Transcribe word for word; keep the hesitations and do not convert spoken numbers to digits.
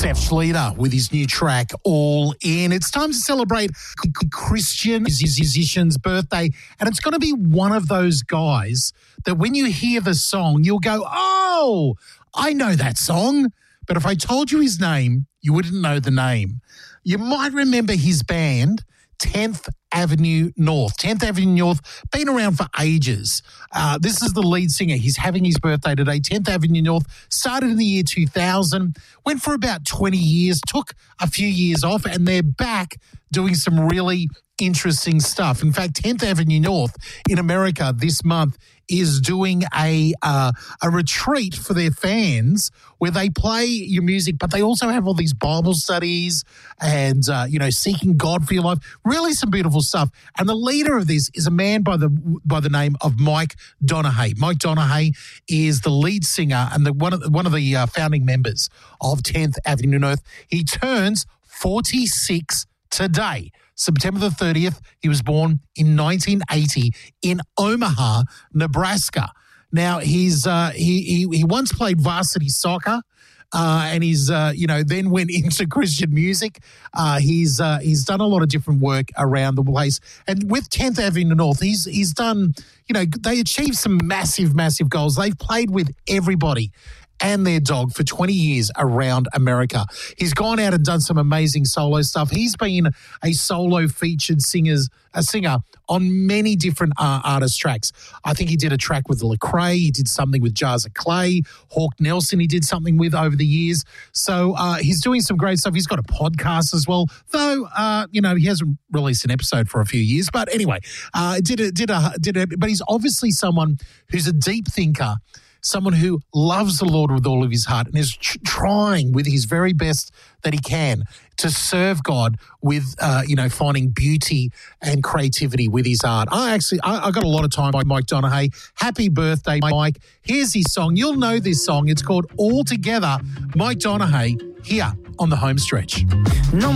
Seth Schlieder with his new track, All In. It's time to celebrate Christian musician's birthday, and it's going to be one of those guys that when you hear the song, you'll go, oh, I know that song. But if I told you his name, you wouldn't know the name. You might remember his band, tenth Avenue North. tenth Avenue North, been around for ages. Uh, this is the lead singer. He's having his birthday today. tenth Avenue North started in the year two thousand, went for about twenty years, took a few years off, and they're back doing some really interesting stuff. In fact, tenth Avenue North in America this month is doing a uh, a retreat for their fans where they play your music, but they also have all these Bible studies and, uh, you know, seeking God for your life. Really some beautiful stuff. And the leader of this is a man by the by the name of Mike Donehey. Mike Donehey is the lead singer and the one of the, one of the uh, founding members of tenth Avenue North. He turns forty-six today. September the thirtieth, he was born in nineteen eighty in Omaha, Nebraska. Now, he's uh, he, he he once played varsity soccer, uh, and he's uh, you know then went into Christian music. Uh, he's uh, he's done a lot of different work around the place, and with tenth Avenue North, he's he's done you know they achieved some massive massive goals. They've played with everybody and their dog for twenty years around America. He's gone out and done some amazing solo stuff. He's been a solo featured singers, a singer on many different uh, artist tracks. I think he did a track with Lecrae. He did something with Jars of Clay. Hawk Nelson he did something with over the years. So uh, he's doing some great stuff. He's got a podcast as well, though, uh, you know, he hasn't released an episode for a few years. But anyway, uh, did a, did a, did a, but he's obviously someone who's a deep thinker, someone who loves the Lord with all of his heart and is tr- trying with his very best that he can to serve God with, uh, you know, finding beauty and creativity with his art. I actually, I, I got a lot of time by Mike Donehey. Happy birthday, Mike. Here's his song. You'll know this song. It's called All Together. Mike Donehey here on the home stretch. No.